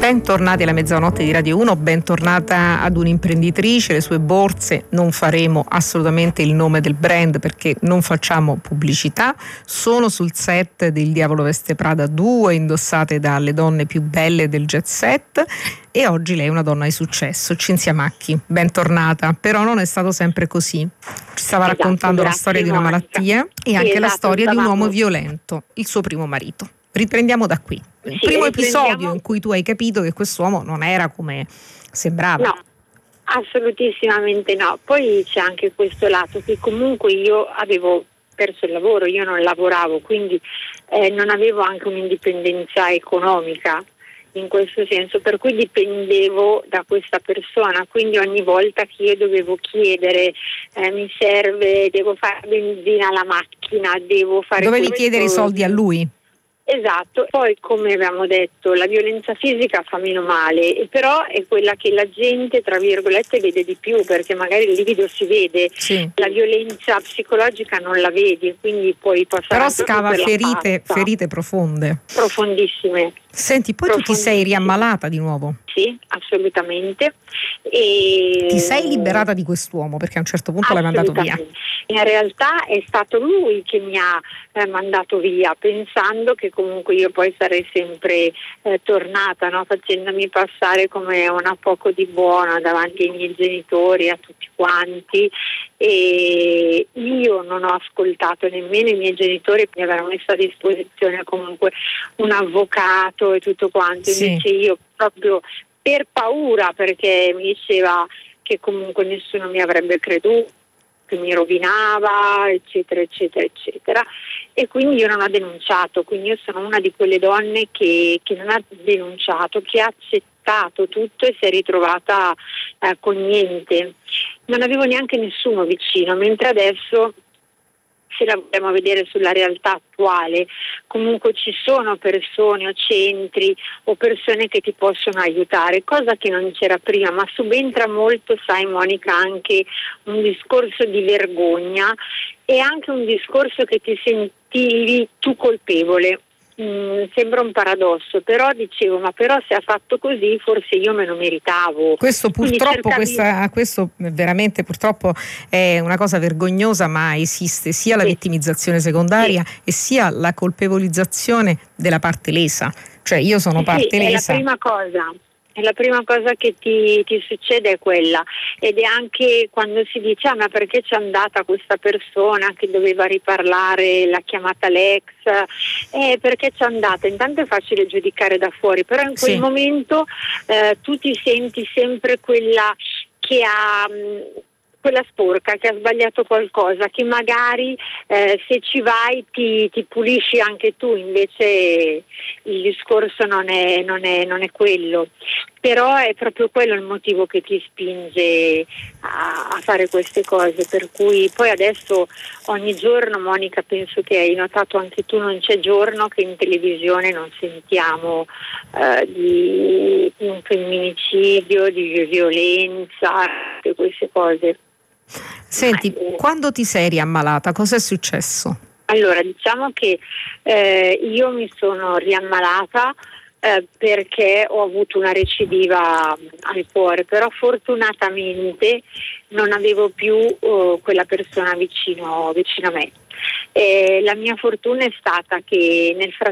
Bentornati alla Mezzanotte di Radio 1, bentornata ad un'imprenditrice, le sue borse. Non faremo assolutamente il nome del brand perché non facciamo pubblicità, sono sul set del Diavolo Veste Prada 2, indossate dalle donne più belle del jet set, e oggi lei è una donna di successo. Cinzia Macchi, bentornata. Però non è stato sempre così. Ci stava raccontando la storia di una malattia e anche la storia di un uomo violento, il suo primo marito. Riprendiamo da qui. Il primo episodio in cui tu hai capito che quest'uomo non era come sembrava. No, assolutissimamente no. Poi c'è anche questo lato che comunque io avevo perso il lavoro, io non lavoravo, quindi non avevo anche un'indipendenza economica in questo senso, per cui dipendevo da questa persona, quindi ogni volta che io dovevo chiedere mi serve, devo fare benzina alla macchina, devo fare dovevi chiedere i soldi a lui? Esatto, poi come abbiamo detto la violenza fisica fa meno male, però è quella che la gente tra virgolette vede di più, perché magari il livido si vede, sì. La violenza psicologica non la vedi, quindi poi passare. Però scava ferite profonde. Profondissime. Senti, poi tu ti sei riammalata di nuovo? Sì, assolutamente. Ti sei liberata di quest'uomo perché a un certo punto l'hai mandato via? In realtà è stato lui che mi ha mandato via, pensando che comunque io poi sarei sempre tornata, no? Facendomi passare come una poco di buona davanti ai miei genitori, a tutti quanti, e io non ho ascoltato nemmeno i miei genitori, mi avevano messo a disposizione comunque un avvocato e tutto quanto, invece io proprio per paura, perché mi diceva che comunque nessuno mi avrebbe creduto, che mi rovinava, eccetera, eccetera, eccetera, e quindi io non ho denunciato, quindi io sono una di quelle donne che non ha denunciato, che ha accettato tutto e si è ritrovata con niente. Non avevo neanche nessuno vicino, mentre adesso, se la vogliamo vedere sulla realtà attuale, comunque ci sono persone o centri o persone che ti possono aiutare, cosa che non c'era prima, ma subentra molto, sai Monica, anche un discorso di vergogna e anche un discorso che ti sentivi tu colpevole. Sembra un paradosso, però dicevo, ma però se ha fatto così forse io me lo meritavo. Questo purtroppo, questo veramente purtroppo è una cosa vergognosa, ma esiste sia la vittimizzazione secondaria e sia la colpevolizzazione della parte lesa. Cioè io sono parte lesa. È la prima cosa che ti succede è quella, ed è anche quando si dice ma perché c'è andata questa persona che doveva riparlare, l'ha chiamata l'ex, perché c'è andata. Intanto è facile giudicare da fuori, però in quel momento tu ti senti sempre quella che ha quella sporca, che ha sbagliato qualcosa, che magari se ci vai ti pulisci anche tu, invece il discorso non è quello, però è proprio quello il motivo che ti spinge a fare queste cose, per cui poi adesso ogni giorno, Monica, penso che hai notato anche tu, non c'è giorno che in televisione non sentiamo di un femminicidio, di violenza, di queste cose. Senti, quando ti sei riammalata, cosa è successo? Allora, diciamo che io mi sono riammalata perché ho avuto una recidiva al cuore, però fortunatamente non avevo più quella persona vicino a me. La mia fortuna è stata che nel